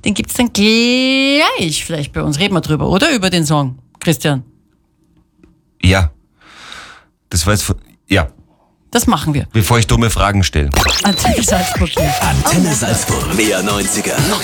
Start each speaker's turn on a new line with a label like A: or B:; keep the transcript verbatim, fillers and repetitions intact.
A: Den gibt's dann gleich vielleicht bei uns. Reden wir drüber, oder? Über den Song, Christian.
B: Ja. Das war jetzt... Ja.
A: Das machen wir.
B: Bevor ich dumme Fragen stelle.
A: Antenne Salzburg.
C: Antenne Salzburg. Mehr neunziger.